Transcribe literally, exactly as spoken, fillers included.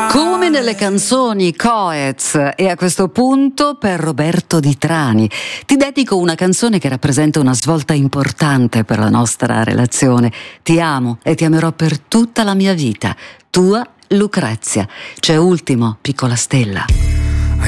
Come nelle canzoni Coez, e a questo punto per Roberto Di Trani ti dedico una canzone che rappresenta una svolta importante per la nostra relazione. Ti amo e ti amerò per tutta la mia vita. Tua Lucrezia. C'è Ultimo, piccola stella.